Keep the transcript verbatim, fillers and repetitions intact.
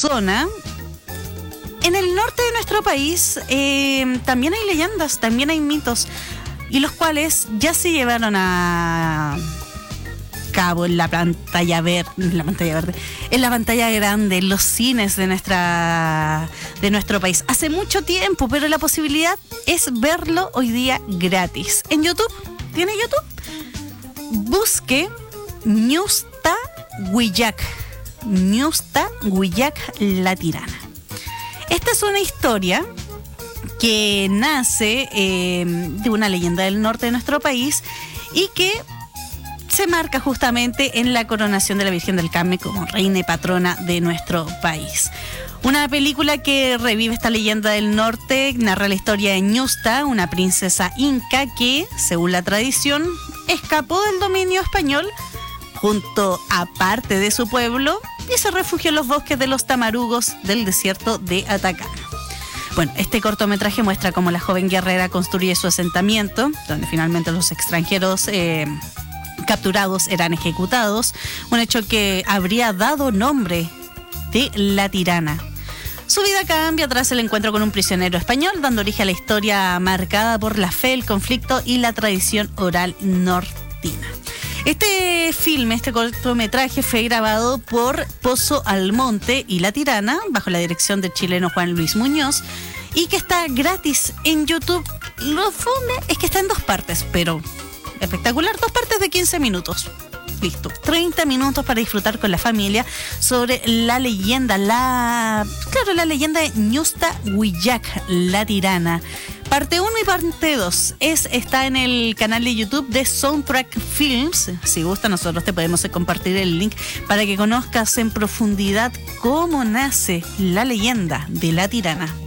zona, en el norte de nuestro país eh, también hay leyendas, también hay mitos, y los cuales ya se llevaron a cabo en la pantalla verde, en la pantalla verde, en la pantalla grande, en los cines de nuestra de nuestro país. Hace mucho tiempo, pero la posibilidad es verlo hoy día gratis. En YouTube, ¿tiene YouTube? Busque Ñusta Huillac, Ñusta Huillac La Tirana. Esta es una historia que nace eh, de una leyenda del norte de nuestro país y que se marca justamente en la coronación de la Virgen del Carmen como reina y patrona de nuestro país. Una película que revive esta leyenda del norte, narra la historia de Ñusta, una princesa inca que, según la tradición, escapó del dominio español junto a parte de su pueblo y se refugió en los bosques de los tamarugos del desierto de Atacama. Bueno, este cortometraje muestra cómo la joven guerrera construye su asentamiento, donde finalmente los extranjeros eh, capturados eran ejecutados, un hecho que habría dado nombre de La Tirana. Su vida cambia tras el encuentro con un prisionero español, dando origen a la historia marcada por la fe, el conflicto y la tradición oral nortina. Este filme, este cortometraje fue grabado por Pozo Almonte y La Tirana, bajo la dirección del chileno Juan Luis Muñoz, y que está gratis en YouTube. Lo fome es que está en dos partes, pero espectacular, dos partes de quince minutos. Listo, treinta minutos para disfrutar con la familia sobre la leyenda, la claro, la leyenda de Ñusta Huillac, La Tirana. Parte uno y parte dos es, está en el canal de YouTube de Soundtrack Films. Si gusta, nosotros te podemos compartir el link para que conozcas en profundidad cómo nace la leyenda de La Tirana.